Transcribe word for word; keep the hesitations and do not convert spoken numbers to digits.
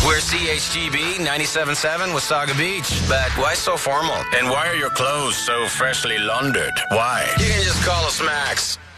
We're C H G B ninety-seven point seven Wasaga Beach. But why so formal? And why are your clothes so freshly laundered? Why? You can just call us Max.